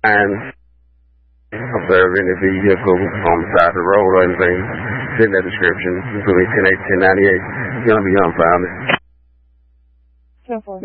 and observing a vehicle on the side of the road or anything. It's in that description, including 10-8, 10-98. It's going to be unfounded. 10-4.